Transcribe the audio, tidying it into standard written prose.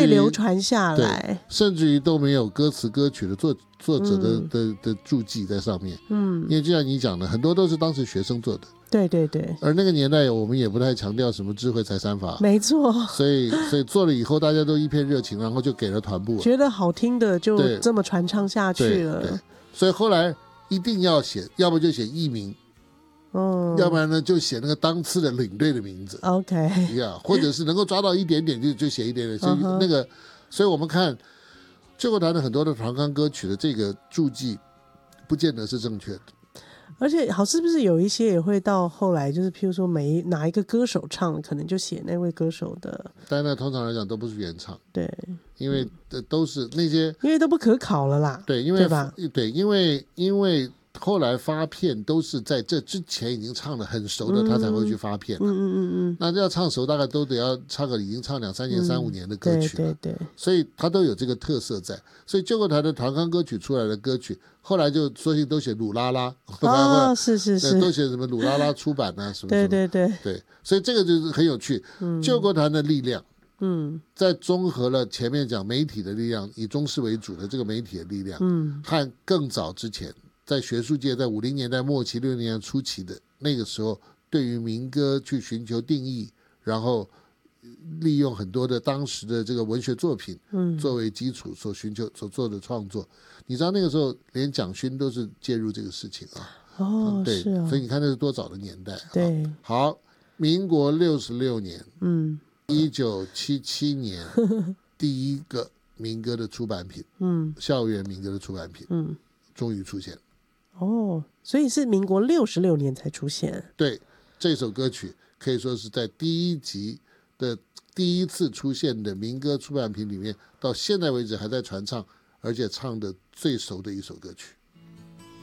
被流传下来， 甚至于都没有歌词歌曲的作者的注记在上面。因为就像你讲的，很多都是当时学生做的。 对对对， 而那个年代我们也不太强调什么智慧财产法， 没错， 所以做了以后大家都一片热情，然后就给了团部了， 觉得好听的就这么传唱下去了。 对，所以后来一定要写，要不就写艺名，要不然呢就写那个当次的领队的名字 OK 或者是能够抓到一点点就写一点点。所以那个所以我们看救国团的很多的团康歌曲的这个注记不见得是正确的。 而且是不是有一些也会到后来就是譬如说哪一个歌手唱可能就写那位歌手的， 但那通常来讲都不是原唱， 对， 因为都是那些因为都不可考了啦， 对，因为对吧？ 对，因为后来发片都是在这之前已经唱得很熟的，他才会去发片。那要唱熟大概都得要唱个已经唱2-3年、3-5年的歌曲了。 对， 所以他都有这个特色在。所以救国团的团康歌曲出来的歌曲，后来就索性都写鲁拉拉是都写什么鲁拉拉出版啊什么什么。 对， 所以这个就是很有趣。救国团的力量，在综合了前面讲媒体的力量，以中视为主的这个媒体的力量，和更早之前在学术界在50年代末期60年代初期的那个时候，对于民歌去寻求定义，然后利用很多的当时的这个文学作品作为基础所做的创作。你知道那个时候连蒋勋都是介入这个事情啊。对， 是啊， 所以你看那是多早的年代。 对， 好，民国66年1977年第一个民歌的出版品，校园民歌的出版品，终于出现。 所以是民国66年才出现。 对，这首歌曲可以说是在第一集的第一次出现的民歌出版品里面，到现在为止还在传唱，而且唱的最熟的一首歌曲。